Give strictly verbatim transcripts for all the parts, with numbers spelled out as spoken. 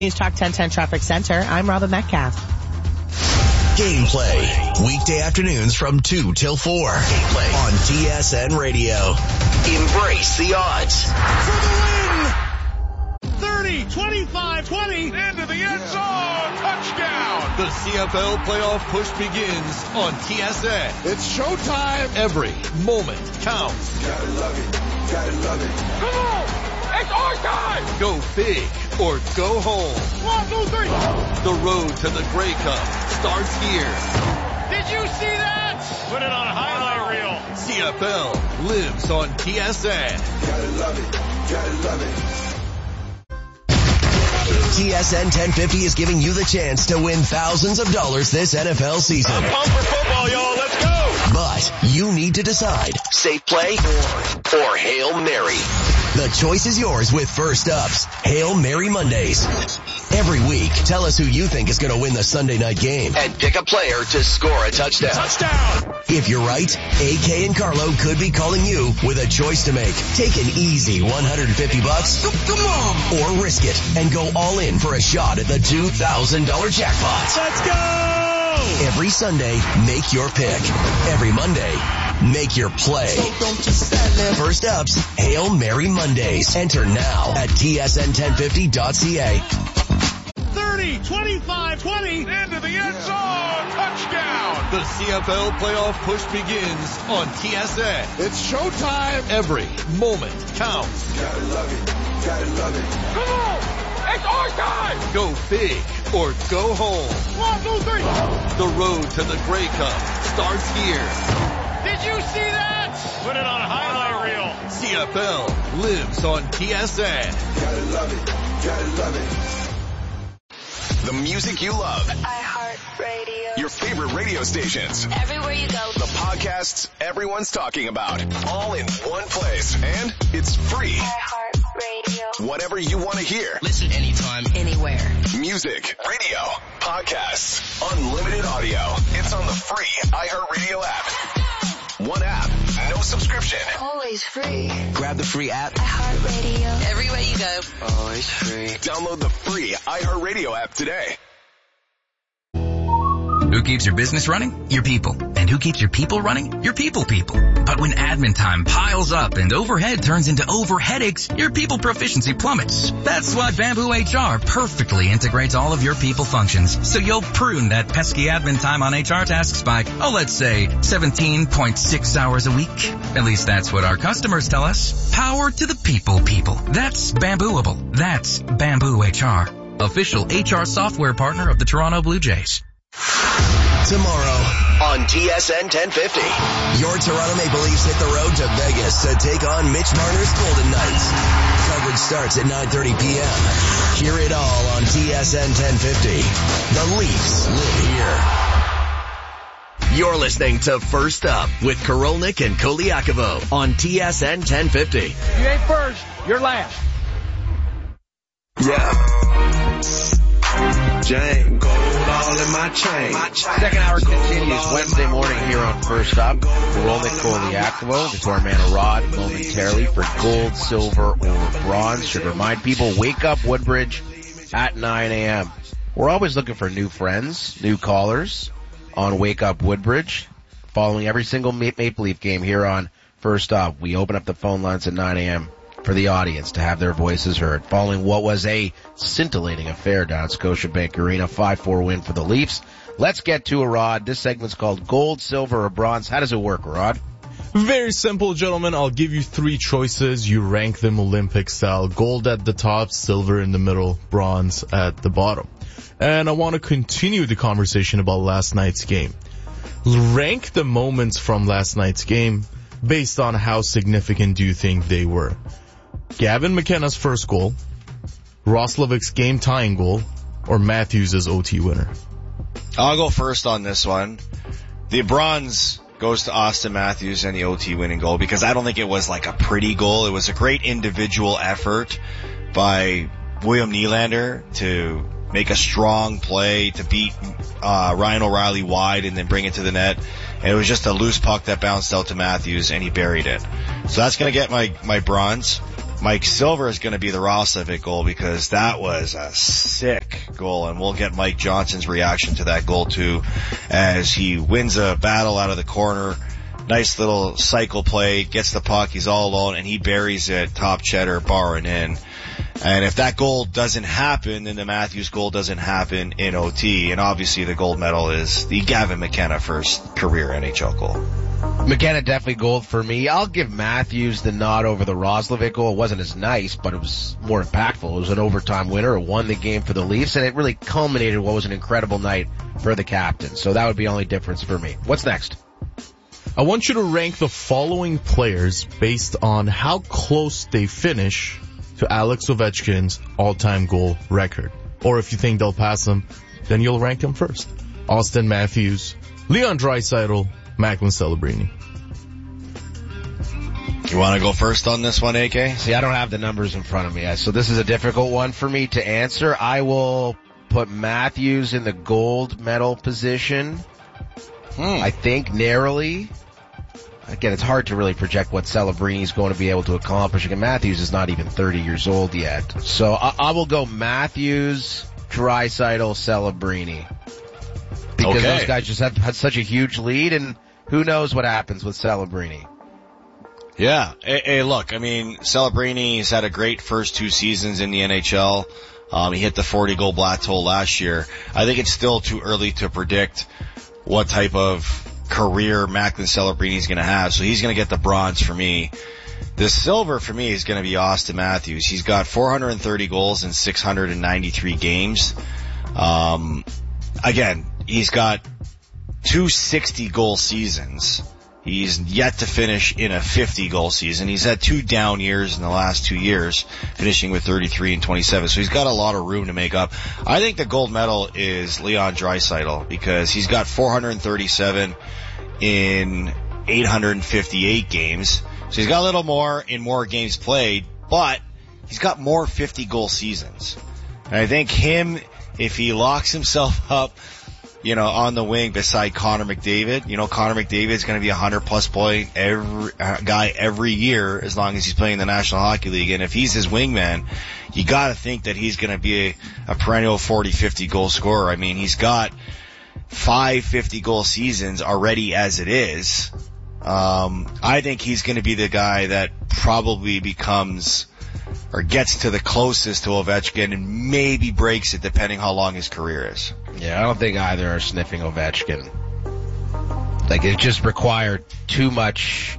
News Talk ten ten Traffic Center. I'm Robin Metcalf. Gameplay, weekday afternoons from two till four. Gameplay on T S N Radio. Embrace the odds. For the win! thirty, twenty-five, twenty, into the end zone, touchdown! The C F L playoff push begins on T S N. It's showtime! Every moment counts. Gotta love it, gotta love it. Come on! It's our time! Go big or go home. One, two, three! The road to the Grey Cup starts here. Did you see that? Put it on a highlight reel. C F L lives on T S N. Gotta love it, gotta love it. T S N ten fifty is giving you the chance to win thousands of dollars this N F L season. I'm pumped for football, y'all. Let's go! But you need to decide, safe play or, or Hail Mary. The choice is yours with First Up's Hail Mary Mondays. Every week, tell us who you think is going to win the Sunday night game and pick a player to score a touchdown. Touchdown! If you're right, A K and Carlo could be calling you with a choice to make. Take an easy one hundred fifty bucks. Come on! Or risk it and go all in for a shot at the two thousand dollars jackpot. Let's go! Every Sunday, make your pick. Every Monday, make your play. So don't just stand there. First Up's Hail Mary Mondays. Enter now at T S N ten fifty dot C A. thirty, twenty-five, twenty, into the end zone, touchdown! The C F L playoff push begins on T S N. It's showtime! Every moment counts. Gotta love it, gotta love it. Come on! It's our time! Go big or go home. One, two, three! The road to the Grey Cup starts here. Did you see that? Put it on a highlight reel. C F L lives on T S N. Gotta love it, gotta love it. The music you love. iHeartRadio. Your favorite radio stations. Everywhere you go. The podcasts everyone's talking about. All in one place. And it's free. iHeartRadio. Whatever you want to hear. Listen anytime, Anywhere. Music, radio, podcasts, unlimited audio. It's on the free iHeartRadio app. One app, no subscription. Always free. Grab the free app. iHeartRadio. everywhere you go. Always free. Download the free iHeartRadio app today. Who keeps your business running? Your people. And who keeps your people running? Your people people. But when admin time piles up and overhead turns into over headaches, your people proficiency plummets. That's why Bamboo H R perfectly integrates all of your people functions, so you'll prune that pesky admin time on H R tasks by, oh, let's say seventeen point six hours a week. At least that's what our customers tell us. Power to the people people. That's Bambooable. That's Bamboo H R. Official H R software partner of the Toronto Blue Jays. Tomorrow on T S N ten fifty, your Toronto Maple Leafs hit the road to Vegas to take on Mitch Marner's Golden Knights. Coverage starts at nine thirty p.m. Hear it all on T S N ten fifty. The Leafs live here. You're listening to First Up with Korolnik and Koliakovo on T S N ten fifty. You ain't first, you're last. Yeah. Jane, gold all in my chain. Second hour continues Wednesday morning here on First Up. Korolnik, Koliakovo, the tour man Rod momentarily for gold, silver, or bronze. Should remind people, wake up Woodbridge at nine a.m. We're always looking for new friends, new callers on Wake Up Woodbridge. Following every single Maple Leaf game here on First Up, we open up the phone lines at nine a.m. for the audience to have their voices heard. Following what was a scintillating affair down at Scotiabank Arena, five four win for the Leafs. Let's get to a Rod. This segment's called Gold, Silver, or Bronze. How does it work, Rod? Very simple, gentlemen. I'll give you three choices. You rank them Olympic style. Gold at the top, silver in the middle, bronze at the bottom. And I want to continue the conversation about last night's game. Rank the moments from last night's game based on how significant do you think they were. Gavin McKenna's first goal, Roslovic's game-tying goal, or Matthews' O T winner? I'll go first on this one. The bronze goes to Austin Matthews and the O T winning goal because I don't think it was like a pretty goal. It was a great individual effort by William Nylander to make a strong play to beat uh Ryan O'Reilly wide and then bring it to the net. And it was just a loose puck that bounced out to Matthews and he buried it. So that's going to get my, my bronze. Mike Silver is going to be the Roslovic goal because that was a sick goal, and we'll get Mike Johnson's reaction to that goal too as he wins a battle out of the corner. Nice little cycle play, gets the puck, he's all alone, and he buries it top cheddar, bar and in. And if that goal doesn't happen, then the Matthews goal doesn't happen in O T. And obviously the gold medal is the Gavin McKenna first career N H L goal. McKenna definitely gold for me. I'll give Matthews the nod over the Roslovic goal. It wasn't as nice, but it was more impactful. It was an overtime winner. It won the game for the Leafs, and it really culminated what was an incredible night for the captain. So that would be the only difference for me. What's next? I want you to rank the following players based on how close they finish to Alex Ovechkin's all-time goal record. Or if you think they'll pass him, then you'll rank him first. Austin Matthews, Leon Draisaitl, Macklin Celebrini. You want to go first on this one, A K? See, I don't have the numbers in front of me, so this is a difficult one for me to answer. I will put Matthews in the gold medal position. Hmm. I think narrowly. Again, it's hard to really project what Celebrini's going to be able to accomplish. Again, Matthews is not even thirty years old yet. So I, I will go Matthews, Draisaitl, Celebrini. Because okay. those guys just have had such a huge lead, and who knows what happens with Celebrini. Yeah. Hey, hey, look, I mean, Celebrini's had a great first two seasons in the N H L. Um, he hit the forty-goal plateau last year. I think it's still too early to predict what type of career Macklin Celebrini is going to have. So he's going to get the bronze for me. The silver for me is going to be Austin Matthews. He's got four hundred thirty goals in six hundred ninety-three games. Um, again, he's got two sixty-goal seasons. He's yet to finish in a fifty-goal season. He's had two down years in the last two years, finishing with thirty-three and twenty-seven. So he's got a lot of room to make up. I think the gold medal is Leon Draisaitl because he's got four hundred thirty-seven in eight hundred fifty-eight games. So he's got a little more in more games played, but he's got more fifty-goal seasons. And I think him, if he locks himself up, you know, on the wing beside Connor McDavid. You know, Connor McDavid's going to be a hundred plus point every uh, guy every year as long as he's playing in the National Hockey League. And if he's his wingman, you got to think that he's going to be a, a perennial forty, fifty goal scorer. I mean, he's got five fifty goal seasons already as it is. Um, I think he's going to be the guy that probably becomes or gets to the closest to Ovechkin and maybe breaks it depending how long his career is. Yeah, I don't think either are sniffing Ovechkin. Like, it just required too much,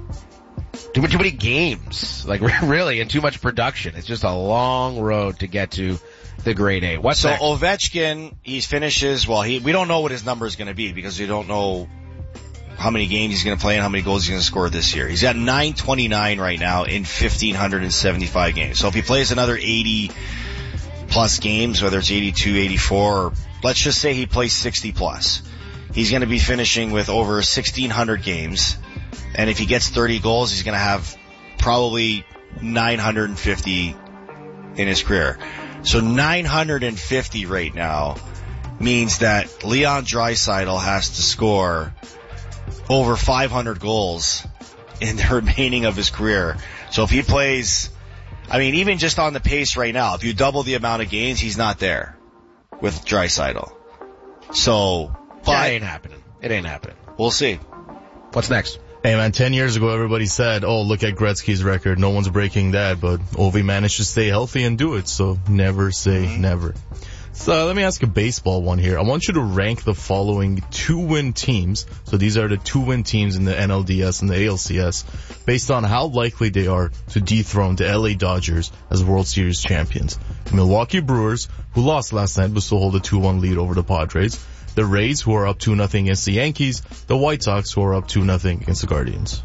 too much, too many games. Like, really, and too much production. It's just a long road to get to the grade A. What's so next? Ovechkin, he finishes, well, he, we don't know what his number is going to be because we don't know how many games he's going to play and how many goals he's going to score this year. He's at nine twenty-nine right now in one thousand five hundred seventy-five games. So if he plays another eighty plus games, whether it's eighty-two, eighty-four, or let's just say he plays sixty plus, he's going to be finishing with over sixteen hundred games. And if he gets thirty goals, he's going to have probably nine hundred fifty in his career. So nine hundred fifty right now means that Leon Draisaitl has to score over five hundred goals in the remaining of his career. So if he plays, I mean, even just on the pace right now, if you double the amount of games, he's not there with Draisaitl. So, but that ain't happening. It ain't happening. We'll see. What's next? Hey man, ten years ago everybody said, oh, look at Gretzky's record. No one's breaking that, but Ovi managed to stay healthy and do it. So never say mm-hmm. never. So let me ask a baseball one here. I want you to rank the following two-win teams. So these are the two-win teams in the N L D S and the A L C S based on how likely they are to dethrone the L A Dodgers as World Series champions. The Milwaukee Brewers, who lost last night but still hold a two one lead over the Padres. The Rays, who are up two nothing against the Yankees. The White Sox, who are up two nothing against the Guardians.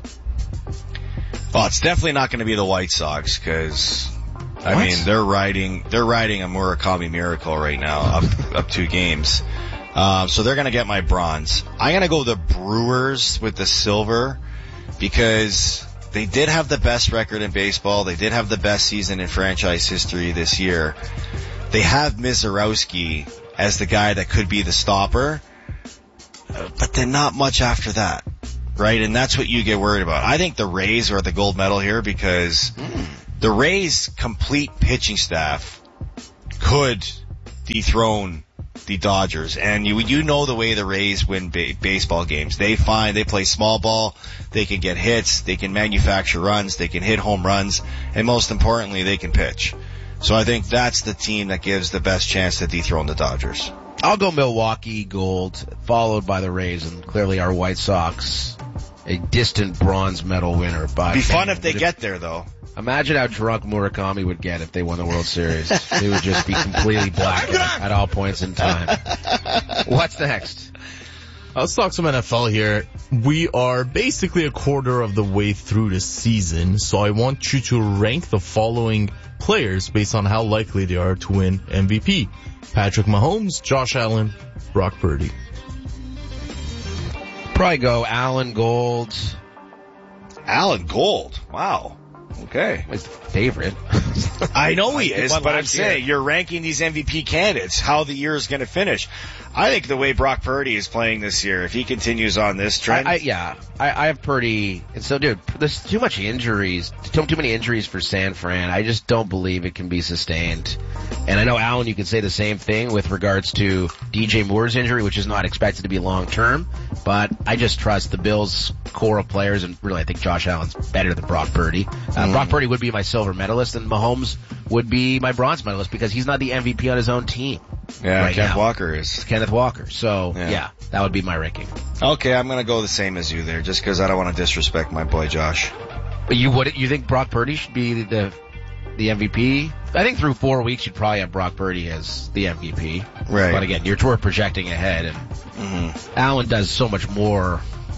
Well, it's definitely not going to be the White Sox because I What? mean, they're riding, they're riding a Murakami miracle right now, up, up two games. Um, so they're gonna get my bronze. I'm gonna go the Brewers with the silver because they did have the best record in baseball. They did have the best season in franchise history this year. They have Mizorowski as the guy that could be the stopper, but then not much after that. Right? And that's what you get worried about. I think the Rays are the gold medal here because mm. the Rays' complete pitching staff could dethrone the Dodgers. And you you know the way the Rays win ba- baseball games. They find they play small ball, they can get hits, they can manufacture runs, they can hit home runs, and most importantly, they can pitch. So I think that's the team that gives the best chance to dethrone the Dodgers. I'll go Milwaukee Gold, followed by the Rays, and clearly our White Sox, a distant bronze medal winner. By Be fun if they get there, though. Imagine how drunk Murakami would get if they won the World Series. He would just be completely black at all points in time. What's next? Let's talk some N F L here. We are basically a quarter of the way through the season, so I want you to rank the following players based on how likely they are to win M V P. Patrick Mahomes, Josh Allen, Brock Purdy. Probably go Allen Gold. Allen Gold? Wow. Okay. His favorite. I know he is, but I'm saying you're ranking these M V P candidates, how the year is going to finish. I think the way Brock Purdy is playing this year, if he continues on this trend. I, I, yeah, I, I have Purdy. And so, dude, there's too much injuries, too, too many injuries for San Fran. I just don't believe it can be sustained. And I know, Alan, you could say the same thing with regards to D J Moore's injury, which is not expected to be long term. But I just trust the Bills' core of players, and really I think Josh Allen's better than Brock Purdy. Uh, mm. Brock Purdy would be my silver medalist, and Mahomes would be my bronze medalist because he's not the M V P on his own team. Yeah, right Kenneth now. Walker is. Kenneth Walker. So, yeah. yeah, that would be my ranking. Okay, I'm going to go the same as you there, just because I don't want to disrespect my boy Josh. But you would, you think Brock Purdy should be the the M V P? I think through four weeks you'd probably have Brock Purdy as the M V P. Right. But again, you're we're projecting ahead, and mm-hmm. Allen does so much more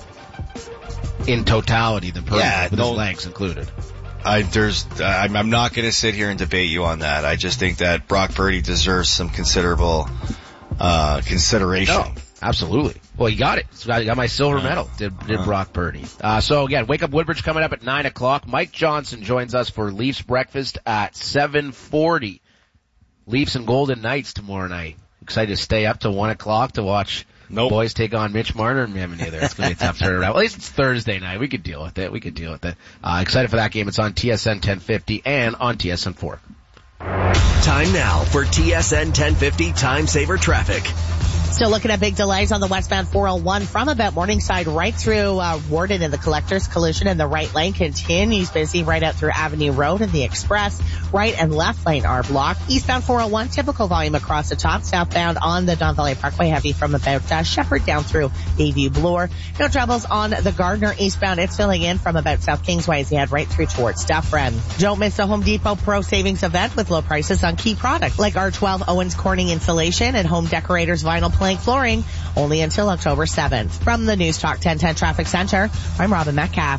in totality than Purdy, yeah, with no, his legs included. I, there's, I'm, I'm not going to sit here and debate you on that. I just think that Brock Purdy deserves some considerable uh consideration. No, absolutely. Well, he got it. So I got my silver medal. Did, did uh-huh. Brock Purdy. Uh, so again, Wake Up Woodbridge coming up at nine o'clock. Mike Johnson joins us for Leafs breakfast at seven forty. Leafs and Golden Knights tomorrow night. Excited to stay up till one o'clock to watch nope. boys take on Mitch Marner and me neither. It's going to be a tough turnaround. Well, at least it's Thursday night. We could deal with it. We could deal with it. Uh, excited for that game. It's on T S N ten fifty and on T S N four. Time now for T S N ten fifty Time Saver Traffic. Still looking at big delays on the westbound four oh one from about Morningside right through uh, Warden and the Collectors. Collision in the right lane continues busy right out through Avenue Road and the Express. Right and left lane are blocked. Eastbound four oh one, typical volume across the top. Southbound on the Don Valley Parkway, heavy from about uh, Shepherd down through Bayview Bloor. No troubles on the Gardner eastbound. It's filling in from about South Kingsway as you head right through towards Dufferin. Don't miss the Home Depot Pro Savings event with low prices on key products like R twelve Owens Corning insulation and Home Decorators vinyl plank flooring, only until October seventh. From the News Talk ten ten Traffic Center, I'm Robin Metcalf.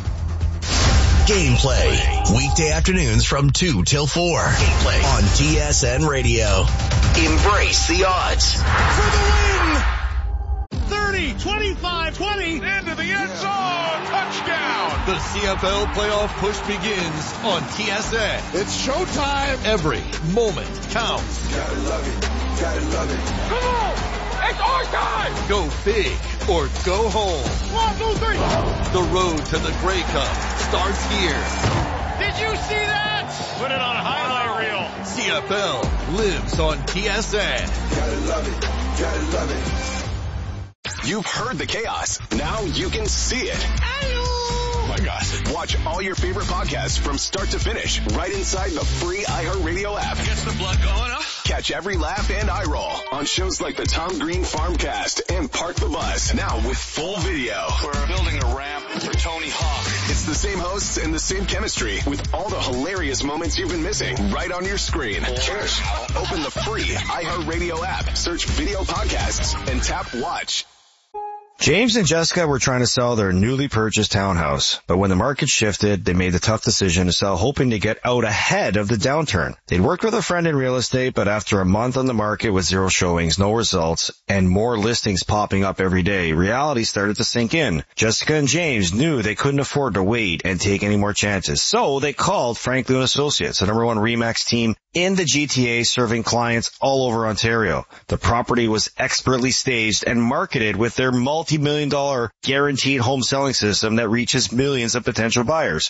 Gameplay, weekday afternoons from two till four. Gameplay on T S N Radio. Embrace the odds. For the win! thirty, twenty-five, twenty, into the end zone, touchdown! The C F L playoff push begins on T S N. It's showtime! Every moment counts. Gotta love it, gotta love it. Come on! It's our time! Go big or go home. One, two, three! The road to the Grey Cup starts here. Did you see that? Put it on a highlight reel. C F L lives on T S N. Gotta love it, gotta love it. You've heard the chaos. Now you can see it. Oh my gosh. Watch all your favorite podcasts from start to finish right inside the free iHeartRadio app. Gets the blood going, huh? Catch every laugh and eye roll on shows like the Tom Green Farmcast and Park the Bus. Now with full video. We're building a ramp for Tony Hawk. It's the same hosts and the same chemistry with all the hilarious moments you've been missing right on your screen. Just open the free iHeartRadio app, search video podcasts, and tap watch. James and Jessica were trying to sell their newly purchased townhouse, but when the market shifted, they made the tough decision to sell, hoping to get out ahead of the downturn. They'd worked with a friend in real estate, but after a month on the market with zero showings, no results, and more listings popping up every day, reality started to sink in. Jessica and James knew they couldn't afford to wait and take any more chances, so they called Franklin and Associates, the number one RE/MAX team in the G T A, serving clients all over Ontario. The property was expertly staged and marketed with their multi-million dollar guaranteed home selling system that reaches millions of potential buyers.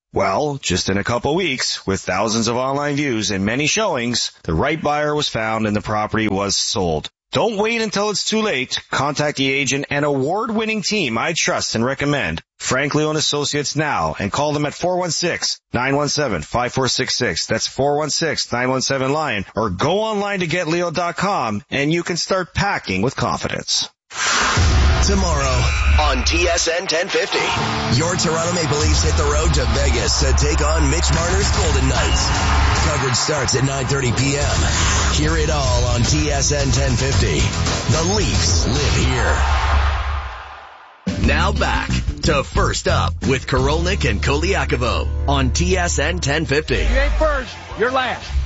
Well, just in a couple weeks, with thousands of online views and many showings, the right buyer was found and the property was sold. Don't wait until it's too late. Contact the agent and award-winning team I trust and recommend, Frank Leo and Associates, now, and call them at four one six, nine one seven, five four six six. That's four one six, nine one seven, LION, or go online to get leo dot com and you can start packing with confidence. Tomorrow on T S N ten fifty, your Toronto Maple Leafs hit the road to Vegas to take on Mitch Marner's Golden Knights. Coverage starts at nine thirty p.m. Hear it all on T S N ten fifty. The Leafs live here. Now back to First Up with Korolnik and Koliakovo on T S N ten fifty. You ain't first, you're last.